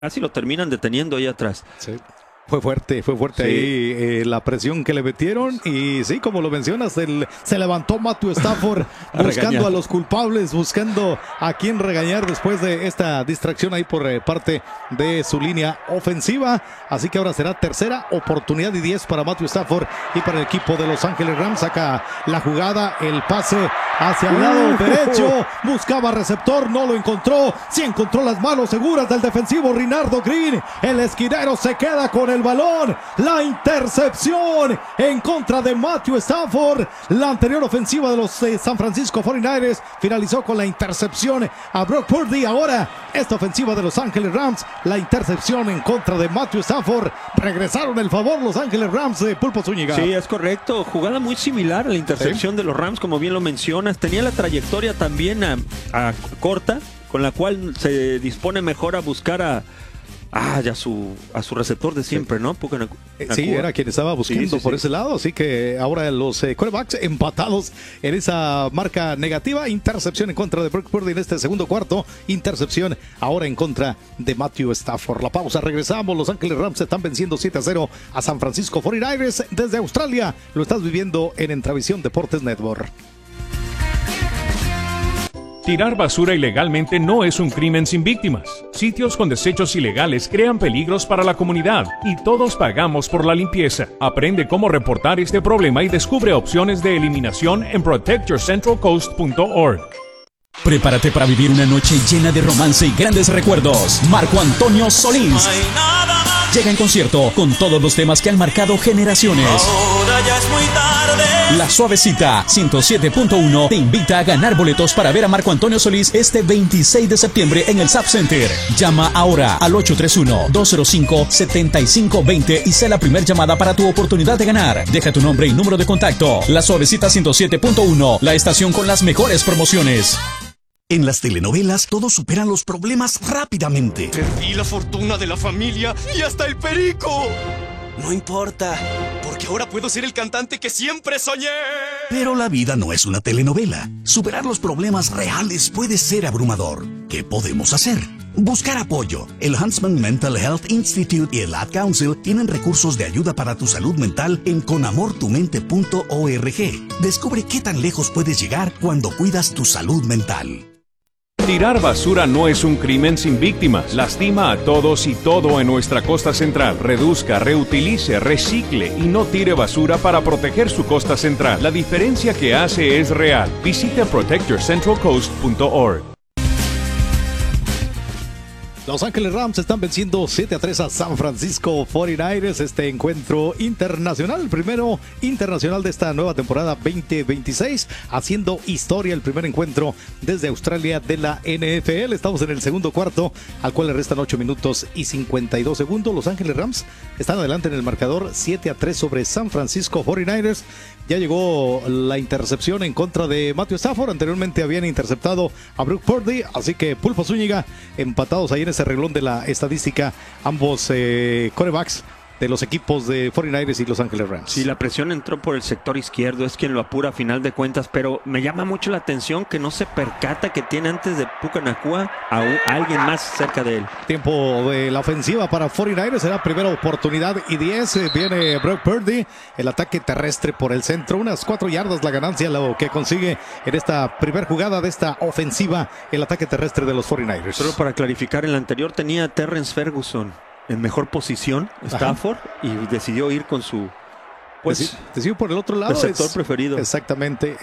Casi lo terminan deteniendo ahí atrás. Sí. Fue fuerte sí. Ahí la presión que le metieron y sí, como lo mencionas, se levantó Matthew Stafford buscando a los culpables, buscando a quién regañar después de esta distracción ahí por parte de su línea ofensiva. Así que ahora será tercera oportunidad y 10 para Matthew Stafford y para el equipo de Los Ángeles Rams. Saca la jugada, el pase hacia el lado derecho, buscaba receptor, no lo encontró, sí encontró las manos seguras del defensivo Rinaldo Green, el esquinero se queda con el balón, la intercepción en contra de Matthew Stafford. La anterior ofensiva de los San Francisco 49ers finalizó con la intercepción a Brock Purdy. Ahora esta ofensiva de Los Ángeles Rams, la intercepción en contra de Matthew Stafford. Regresaron el favor Los Ángeles Rams de Pulpo Zúñiga. Sí, es correcto, jugada muy similar a la intercepción de los Rams, como bien lo mencionas. Tenía la trayectoria también a corta, con la cual se dispone mejor a buscar a su receptor de siempre, ¿no? Sí, era quien estaba buscando por ese lado, así que ahora los quarterbacks empatados en esa marca negativa. Intercepción en contra de Brock Purdy en este segundo cuarto, intercepción ahora en contra de Matthew Stafford. La pausa, regresamos. Los Ángeles Rams están venciendo 7-0 a San Francisco 49ers desde Australia. Lo estás viviendo en Entravisión Deportes Network. Tirar basura ilegalmente no es un crimen sin víctimas. Sitios con desechos ilegales crean peligros para la comunidad y todos pagamos por la limpieza. Aprende cómo reportar este problema y descubre opciones de eliminación en protectyourcentralcoast.org. Prepárate para vivir una noche llena de romance y grandes recuerdos. Marco Antonio Solís llega en concierto con todos los temas que han marcado generaciones. Ahora ya es muy tarde. La Suavecita 107.1 te invita a ganar boletos para ver a Marco Antonio Solís este 26 de septiembre en el Zap Center. Llama ahora al 831-205-7520 y sea la primera llamada para tu oportunidad de ganar. Deja tu nombre y número de contacto. La Suavecita 107.1, la estación con las mejores promociones. En las telenovelas, todos superan los problemas rápidamente. Perdí la fortuna de la familia y hasta el perico. No importa, porque ahora puedo ser el cantante que siempre soñé. Pero la vida no es una telenovela. Superar los problemas reales puede ser abrumador. ¿Qué podemos hacer? Buscar apoyo. El Huntsman Mental Health Institute y el Ad Council tienen recursos de ayuda para tu salud mental en conamortumente.org. Descubre qué tan lejos puedes llegar cuando cuidas tu salud mental. Tirar basura no es un crimen sin víctimas. Lastima a todos y todo en nuestra costa central. Reduzca, reutilice, recicle y no tire basura para proteger su costa central. La diferencia que hace es real. Visite protectyourcentralcoast.org. Los Ángeles Rams están venciendo 7-3 a San Francisco 49ers. Este encuentro internacional, el primero internacional de esta nueva temporada 2026, haciendo historia, el primer encuentro desde Australia de la NFL. Estamos en el segundo cuarto, al cual le restan 8 minutos y 52 segundos. Los Ángeles Rams están adelante en el marcador 7-3 sobre San Francisco 49ers. Ya llegó la intercepción en contra de Matthew Stafford. Anteriormente habían interceptado a Brock Purdy, así que Pulpo Zúñiga empatados ahí en ese renglón de la estadística, ambos quarterbacks de los equipos de 49ers y Los Ángeles Rams. Sí, la presión entró por el sector izquierdo, es quien lo apura a final de cuentas, pero me llama mucho la atención que no se percata que tiene antes de Puka Nacua a alguien más cerca de él. Tiempo de la ofensiva para 49ers, será primera oportunidad y 10, viene Brock Purdy, el ataque terrestre por el centro, unas 4 yardas la ganancia, lo que consigue en esta primera jugada de esta ofensiva, el ataque terrestre de los 49ers. Solo para clarificar, en la anterior tenía Terrence Ferguson en mejor posición, Stafford, y decidió ir con su decidió por el otro lado, receptor preferido. Exactamente,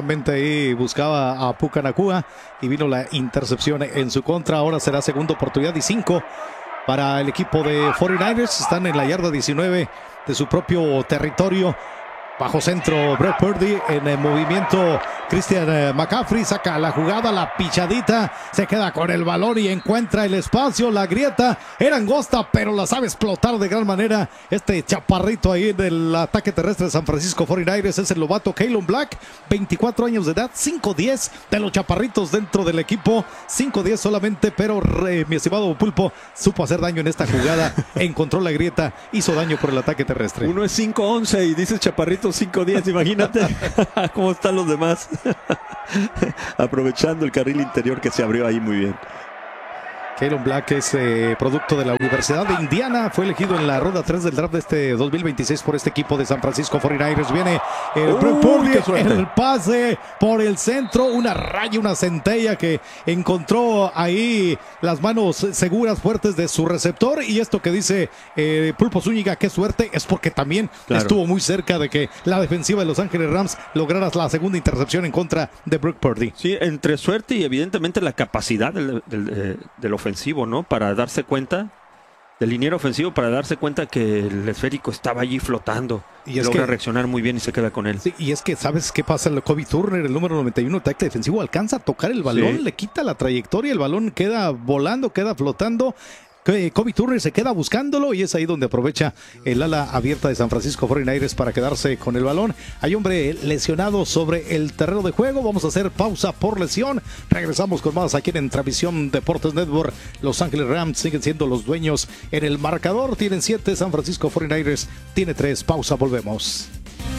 ahí buscaba a Puka Nacua y vino la intercepción en su contra. Ahora será segunda oportunidad y 5 para el equipo de 49ers. Están en la yarda 19 de su propio territorio. Bajo centro, Brock Purdy en el movimiento. Christian McCaffrey saca la jugada, la pichadita, se queda con el balón y encuentra el espacio, la grieta era angosta, pero la sabe explotar de gran manera. Este chaparrito ahí del ataque terrestre de San Francisco 49ers es el novato Keylon Black, 24 años de edad, 5'10 de los chaparritos dentro del equipo, 5'10 solamente, pero mi estimado Pulpo supo hacer daño en esta jugada, encontró la grieta, hizo daño por el ataque terrestre. Uno es 5'11 y dice chaparrito 5'10, imagínate cómo están los demás. Aprovechando el carril interior que se abrió ahí muy bien. Keylon Black es producto de la Universidad de Indiana. Fue elegido en la ronda 3 del draft de este 2026 por este equipo de San Francisco 49ers. Viene el pase por el centro. Una raya, una centella que encontró ahí las manos seguras, fuertes de su receptor. Y esto que dice Pulpo Zúñiga, qué suerte, es porque también estuvo muy cerca de que la defensiva de Los Ángeles Rams lograra la segunda intercepción en contra de Brock Purdy. Sí, entre suerte y evidentemente la capacidad del ofensivo, ¿no? Para darse cuenta, del liniero ofensivo, para darse cuenta que el esférico estaba allí flotando. Y logra reaccionar muy bien y se queda con él. Sí, y es que, ¿sabes qué pasa? El Kobe Turner, el número 91, tackle defensivo, alcanza a tocar el balón, le quita la trayectoria, el balón queda volando, queda flotando. Kobe Turner se queda buscándolo y es ahí donde aprovecha el ala abierta de San Francisco 49ers para quedarse con el balón. Hay hombre lesionado sobre el terreno de juego. Vamos a hacer pausa por lesión. Regresamos con más aquí en Entravisión Deportes Network. Los Ángeles Rams siguen siendo los dueños en el marcador. Tienen 7, San Francisco 49ers tiene 3. Pausa, volvemos.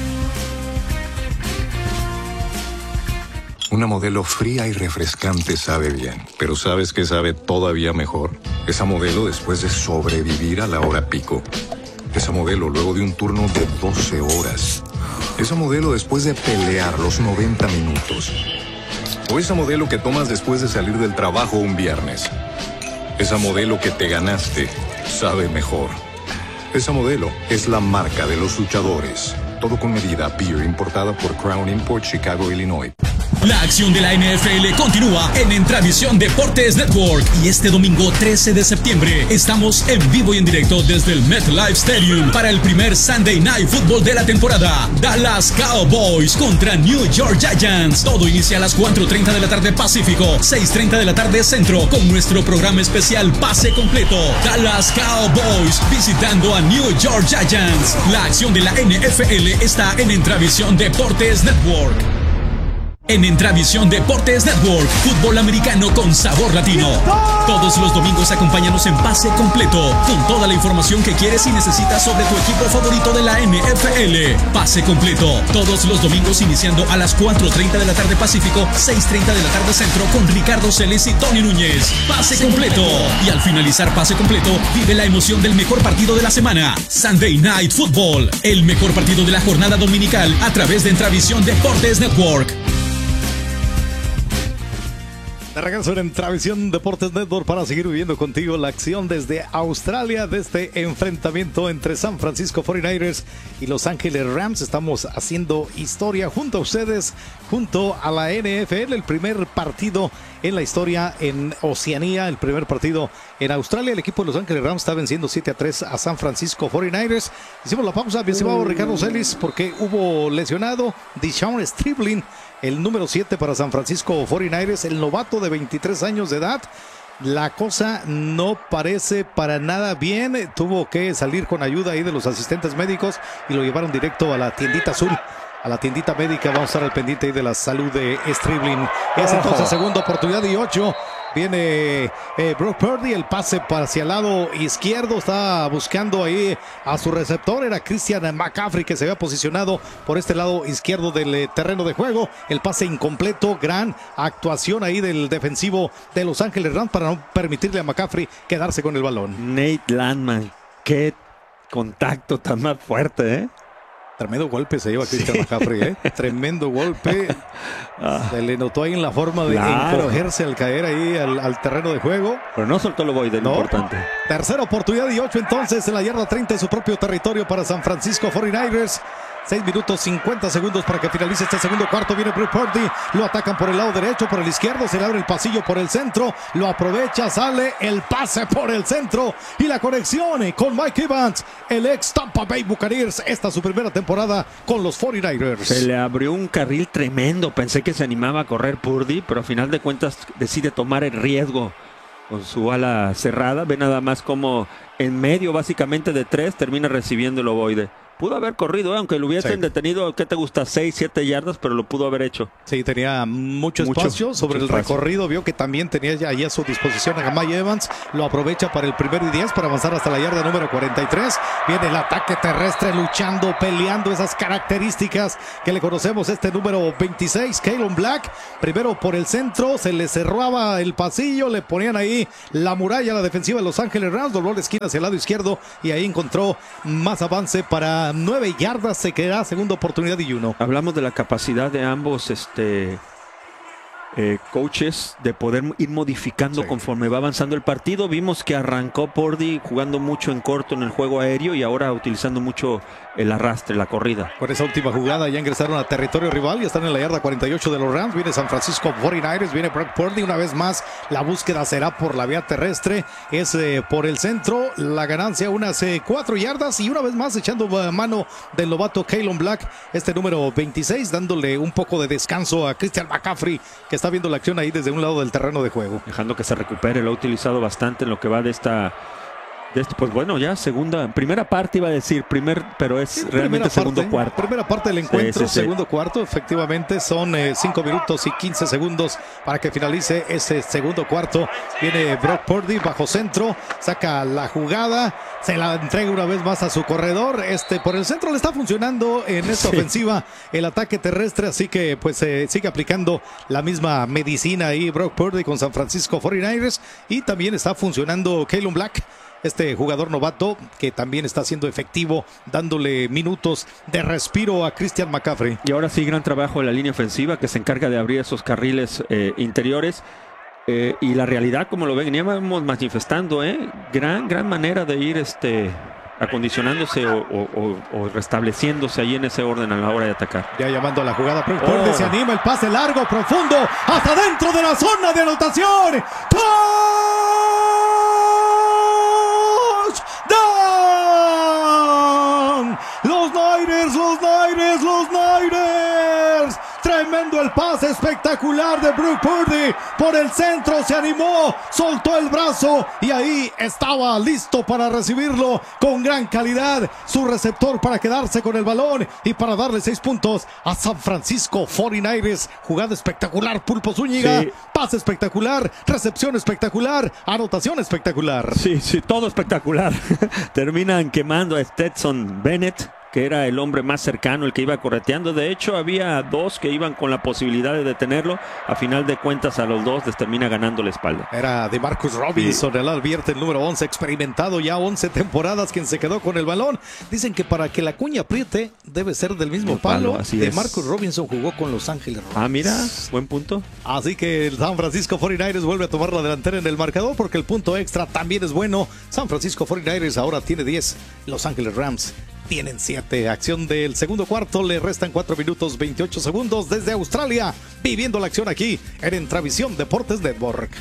Una Modelo fría y refrescante sabe bien, pero ¿sabes qué sabe todavía mejor? Esa Modelo después de sobrevivir a la hora pico. Esa Modelo luego de un turno de 12 horas. Esa Modelo después de pelear los 90 minutos. O esa Modelo que tomas después de salir del trabajo un viernes. Esa Modelo que te ganaste sabe mejor. Esa Modelo es la marca de los luchadores. Todo con medida, beer importada por Crown Import, Chicago, Illinois. La acción de la NFL continúa en Entravisión Deportes Network y este domingo 13 de septiembre estamos en vivo y en directo desde el MetLife Stadium para el primer Sunday Night Football de la temporada. Dallas Cowboys contra New York Giants. Todo inicia a las 4:30 de la tarde Pacífico, 6:30 de la tarde Centro, con nuestro programa especial Pase Completo. Dallas Cowboys visitando a New York Giants. La acción de la NFL está en Entravisión Deportes Network. En Entravisión Deportes Network, fútbol americano con sabor latino. Todos los domingos acompáñanos en Pase Completo, con toda la información que quieres y necesitas sobre tu equipo favorito de la NFL. Pase Completo, todos los domingos iniciando a las 4:30 de la tarde Pacífico, 6:30 de la tarde Centro, con Ricardo Celis y Tony Núñez. Pase Completo. Y al finalizar Pase Completo, vive la emoción del mejor partido de la semana. Sunday Night Football, el mejor partido de la jornada dominical a través de Entravisión Deportes Network. De regreso en Entravisión Deportes Network para seguir viviendo contigo la acción desde Australia de este enfrentamiento entre San Francisco 49ers y Los Ángeles Rams. Estamos haciendo historia junto a ustedes, junto a la NFL, el primer partido en la historia en Oceanía, el primer partido en Australia. El equipo de Los Ángeles Rams está venciendo 7-3 a San Francisco 49ers. Hicimos la pausa, mi estimado Ricardo Celis, porque hubo lesionado DeSean Stribling, el número 7 para San Francisco 49ers, el novato de 23 años de edad. La cosa no parece para nada bien. Tuvo que salir con ayuda ahí de los asistentes médicos y lo llevaron directo a la tiendita azul, a la tiendita médica. Vamos a estar al pendiente ahí de la salud de Stribling. Es entonces segunda oportunidad y 8. Viene Brock Purdy, el pase hacia el lado izquierdo. Está buscando ahí a su receptor. Era Christian McCaffrey, que se había posicionado por este lado izquierdo del terreno de juego. El pase incompleto. Gran actuación ahí del defensivo de Los Ángeles Rams para no permitirle a McCaffrey quedarse con el balón. Nate Landman, qué contacto tan más fuerte, ¿eh? Tremendo golpe se lleva Christian McCaffrey, ¿eh? Tremendo golpe. Se le notó ahí en la forma de encogerse al caer ahí al terreno de juego. Pero no soltó lo boide, lo importante. Tercera oportunidad y 8 entonces en la yarda 30 de su propio territorio para San Francisco 49ers. 6 minutos 50 segundos para que finalice este segundo cuarto. Viene Brock Purdy, lo atacan por el lado derecho, por el izquierdo, se le abre el pasillo por el centro, lo aprovecha, sale el pase por el centro y la conexión con Mike Evans, el ex Tampa Bay Buccaneers. Esta es su primera temporada con los 49ers. Se le abrió un carril tremendo, pensé que se animaba a correr Purdy, pero a final de cuentas decide tomar el riesgo con su ala cerrada. Ve nada más como en medio básicamente de 3 termina recibiendo el ovoide. Pudo haber corrido, aunque lo hubiesen detenido, ¿qué te gusta? 6, 7 yardas, pero lo pudo haber hecho. Sí, tenía mucho espacio sobre el recorrido. Vio que también tenía ya ahí a su disposición a Jamai Evans. Lo aprovecha para el 1 y 10 para avanzar hasta la yarda número 43. Viene el ataque terrestre luchando, peleando, esas características que le conocemos. Este número 26, Keylon Black. Primero por el centro, se le cerraba el pasillo, le ponían ahí la muralla a la defensiva de Los Ángeles Rams. Dobló la esquina hacia el lado izquierdo y ahí encontró más avance para 9 yardas, se queda segunda oportunidad y 1. Hablamos de la capacidad de ambos coaches de poder ir modificando conforme va avanzando el partido. Vimos que arrancó Purdy jugando mucho en corto en el juego aéreo y ahora utilizando mucho el arrastre, la corrida. Con esa última jugada ya ingresaron a territorio rival y están en la yarda 48 de los Rams. Viene San Francisco 49ers, viene Brock Purdy. Una vez más la búsqueda será por la vía terrestre, es por el centro, la ganancia unas 4 yardas y una vez más echando mano del novato Keylon Black, este número 26, dándole un poco de descanso a Christian McCaffrey, que está viendo la acción ahí desde un lado del terreno de juego. Dejando que se recupere, lo ha utilizado bastante en lo que va de esta... pues bueno, ya primera parte iba a decir, pero es realmente segundo cuarto. Primera parte del encuentro, segundo cuarto, efectivamente son 5 minutos y 15 segundos para que finalice ese segundo cuarto. Viene Brock Purdy bajo centro, saca la jugada, se la entrega una vez más a su corredor. Por el centro le está funcionando en esta ofensiva el ataque terrestre, así que pues sigue aplicando la misma medicina ahí Brock Purdy con San Francisco 49ers y también está funcionando Keylon Black, este jugador novato que también está siendo efectivo, dándole minutos de respiro a Christian McCaffrey. Y ahora sí, gran trabajo de la línea ofensiva que se encarga de abrir esos carriles interiores. Y la realidad, como lo veníamos manifestando, gran manera de ir acondicionándose o restableciéndose ahí en ese orden a la hora de atacar. Ya llamando a la jugada, Purdy se anima, el pase largo, profundo, hasta dentro de la zona de anotación. Los Niners. Tremendo el pase espectacular de Brock Purdy por el centro, se animó, soltó el brazo y ahí estaba listo para recibirlo con gran calidad su receptor para quedarse con el balón y para darle 6 puntos a San Francisco 49ers. Jugada espectacular, Pulpo Zúñiga, pase espectacular, recepción espectacular, anotación espectacular. Sí, todo espectacular. Terminan quemando a Stetson Bennett, que era el hombre más cercano, el que iba correteando. De hecho, había 2 que iban con la posibilidad de detenerlo. A final de cuentas, a los 2 les termina ganando la espalda. Era de Marcus Robinson, el advierte, el número 11, experimentado ya 11 temporadas, quien se quedó con el balón. Dicen que para que la cuña apriete, debe ser del mismo palo. De Marcus Robinson jugó con Los Ángeles Rams. Mira, buen punto. Así que el San Francisco 49ers vuelve a tomar la delantera en el marcador porque el punto extra también es bueno. San Francisco 49ers ahora tiene 10, Los Ángeles Rams tienen 7. Acción del segundo cuarto, le restan 4 minutos 28 segundos desde Australia, viviendo la acción aquí en Entravisión Deportes Network.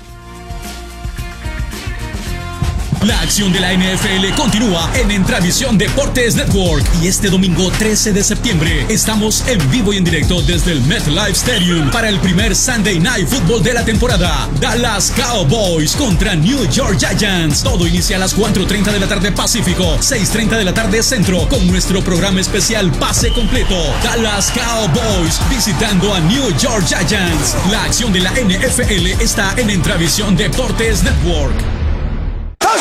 La acción de la NFL continúa en Entravisión Deportes Network y este domingo 13 de septiembre estamos en vivo y en directo desde el MetLife Stadium para el primer Sunday Night Football de la temporada. Dallas Cowboys contra New York Giants. Todo inicia a las 4:30 de la tarde Pacífico, 6:30 de la tarde Centro, con nuestro programa especial Pase Completo. Dallas Cowboys visitando a New York Giants. La acción de la NFL está en Entravisión Deportes Network.